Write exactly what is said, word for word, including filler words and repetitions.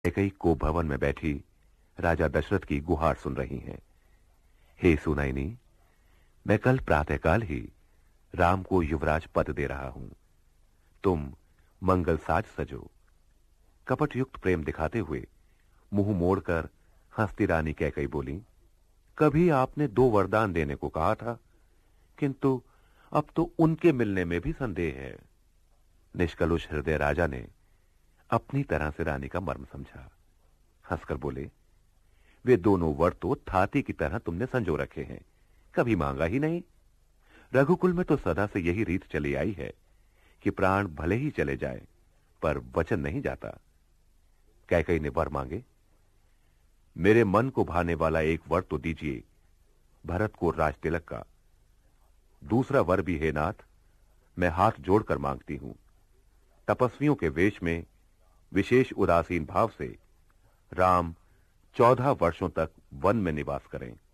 कैकई को भवन में बैठी राजा दशरथ की गुहार सुन रही हैं। हे सुनैनी, मैं कल प्रातःकाल ही राम को युवराज पद दे रहा हूं। तुम मंगल साज सजो। कपट युक्त प्रेम दिखाते हुए मुंह मोड़कर हंसती रानी कैकई बोली, कभी आपने दो वरदान देने को कहा था, किंतु अब तो उनके मिलने में भी संदेह है। निष्कलुष हृदय राजा ने अपनी तरह से रानी का मर्म समझा। हंसकर बोले, वे दोनों वर तो थाती की तरह तुमने संजो रखे हैं, कभी मांगा ही नहीं। रघुकुल में तो सदा से यही रीत चली आई है कि प्राण भले ही चले जाए पर वचन नहीं जाता। कैकई ने वर मांगे, मेरे मन को भाने वाला एक वर तो दीजिए, भरत को राज तिलक का। दूसरा वर भी हे नाथ, मैं हाथ जोड़कर मांगती हूं, तपस्वियों के वेश में विशेष उदासीन भाव से राम चौदह वर्षों तक वन में निवास करें।